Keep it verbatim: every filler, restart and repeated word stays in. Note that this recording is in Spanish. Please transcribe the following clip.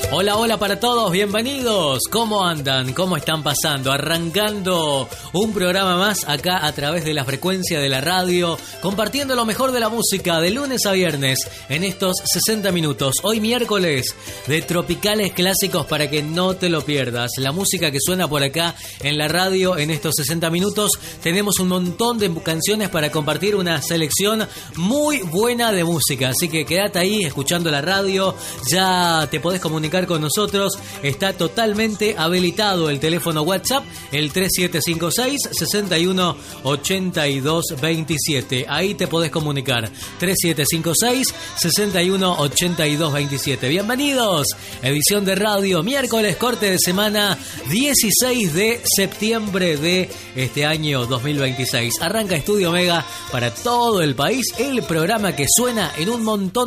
Hola, hola para todos, bienvenidos. ¿Cómo andan? ¿Cómo están pasando? Arrancando un programa más acá a través de la frecuencia de la radio, compartiendo lo mejor de la música de lunes a viernes en estos sesenta minutos. Hoy miércoles de tropicales clásicos para que no te lo pierdas. La música que suena por acá en la radio en estos sesenta minutos. Tenemos un montón de canciones para compartir, una selección muy buena de música. Así que quédate ahí escuchando la radio. Ya te podés comunicar con nosotros, está totalmente habilitado el teléfono WhatsApp, el tres siete cinco seis, seis uno ocho dos dos siete. Ahí te podés comunicar, tres siete cinco seis, seis uno ocho dos dos siete. Bienvenidos, edición de radio, miércoles, corte de semana, dieciséis de septiembre de este año dos mil veintiséis. Arranca Estudio Mega para todo el país, el programa que suena en un montón